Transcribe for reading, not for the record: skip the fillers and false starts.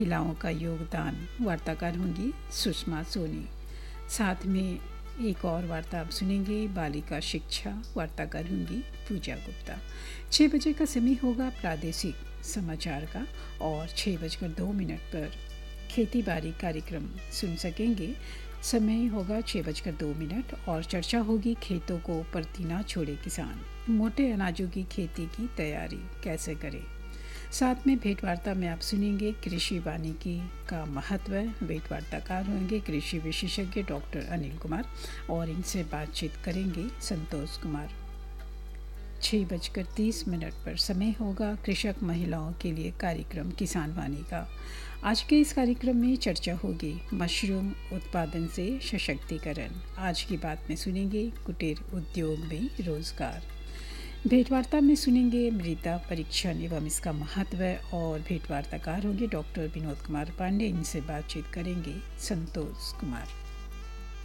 महिलाओं का योगदान, वार्ताकार होंगी सुषमा सोनी। साथ में एक और वार्ता आप सुनेंगे, बालिका शिक्षा, वार्ताकार होंगी पूजा गुप्ता। 6 बजे का समय होगा प्रादेशिक समाचार का और 6:02 पर खेती बाड़ी कार्यक्रम सुन सकेंगे। समय होगा 6:02 और चर्चा होगी खेतों को परती ना छोड़े किसान, मोटे अनाजों की खेती की तैयारी कैसे करें। साथ में भेंटवार्ता में आप सुनेंगे कृषि वानिकी का महत्व। भेंटवार्ताकार होंगे कृषि विशेषज्ञ डॉक्टर अनिल कुमार और इनसे बातचीत करेंगे संतोष कुमार। 6:30 पर समय होगा कृषक महिलाओं के लिए कार्यक्रम किसान वाणी का। आज के इस कार्यक्रम में चर्चा होगी मशरूम उत्पादन से सशक्तिकरण। आज की बात में सुनेंगे कुटीर उद्योग में रोजगार। भेंटवार्ता में सुनेंगे मृदा परीक्षण एवं इसका महत्व और भेंटवार्ताकार होंगे डॉक्टर विनोद कुमार पांडे। इनसे बातचीत करेंगे संतोष कुमार।